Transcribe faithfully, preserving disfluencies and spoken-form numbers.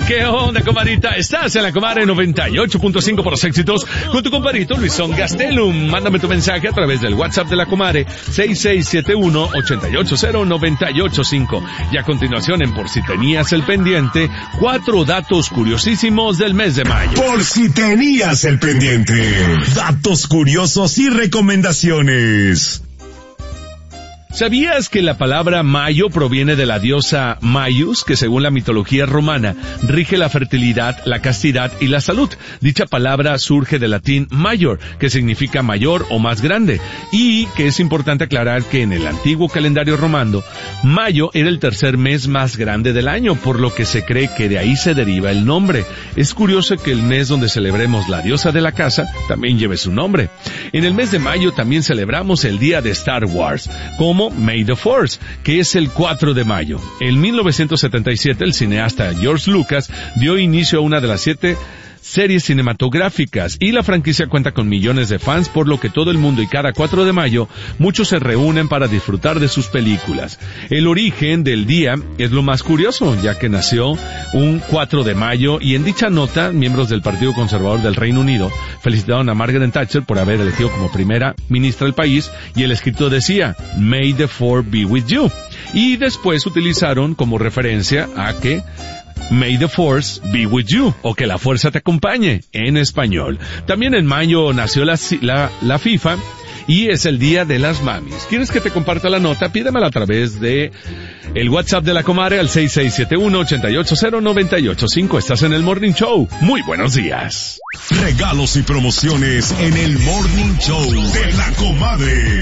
¿Qué onda, comadita? Estás en la Comadre noventa y ocho punto cinco por los éxitos con tu compadrito Luisón Gastelum. Mándame tu mensaje a través del WhatsApp de la Comadre seis seis siete uno, ocho ocho cero, nueve ocho cinco. Y a continuación, en Por si tenías el pendiente, cuatro datos curiosísimos del mes de mayo. Por si tenías el pendiente, datos curiosos y recomendaciones. ¿Sabías que la palabra mayo proviene de la diosa Maius, que según la mitología romana rige la fertilidad, la castidad y la salud? Dicha palabra surge del latín major, que significa mayor o más grande, y que es importante aclarar que en el antiguo calendario romano, mayo era el tercer mes más grande del año, por lo que se cree que de ahí se deriva el nombre. Es curioso que el mes donde celebremos la diosa de la casa también lleve su nombre. En el mes de mayo también celebramos el día de Star Wars, como May the Fourth, que es el cuatro de mayo. En mil novecientos setenta y siete, el cineasta George Lucas dio inicio a una de las siete series cinematográficas y la franquicia cuenta con millones de fans, por lo que todo el mundo y cada cuatro de mayo muchos se reúnen para disfrutar de sus películas. El origen del día es lo más curioso, ya que nació un cuatro de mayo, y en dicha nota miembros del Partido Conservador del Reino Unido felicitaron a Margaret Thatcher por haber elegido como primera ministra del país, y el escrito decía May the Fourth be with you, y después utilizaron como referencia a que May the Force be with you, o que la fuerza te acompañe, en español. También en mayo nació la, la, la FIFA, y es el día de las mamis. ¿Quieres que te comparta la nota? Pídemela a través de el WhatsApp de la Comadre al seis seis siete uno, ocho ocho cero, nueve ocho cinco. Estás en el Morning Show. Muy buenos días. Regalos y promociones en el Morning Show de la Comadre.